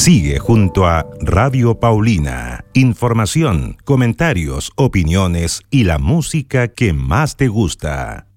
Sigue junto a Radio Paulina. Información, comentarios, opiniones y la música que más te gusta.